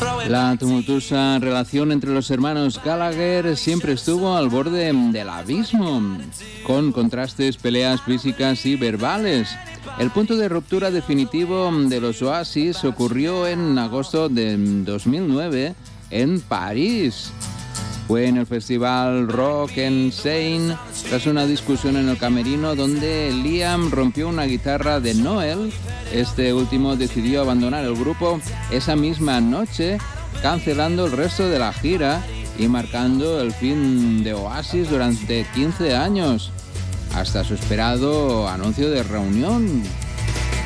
La tumultuosa relación entre los hermanos Gallagher siempre estuvo al borde del abismo, con contrastes, peleas físicas y verbales. El punto de ruptura definitivo de los Oasis ocurrió en agosto de 2009 en París. Fue en el festival Rock en Seine, tras una discusión en el camerino donde Liam rompió una guitarra de Noel. Este último decidió abandonar el grupo esa misma noche, cancelando el resto de la gira y marcando el fin de Oasis durante 15 años, hasta su esperado anuncio de reunión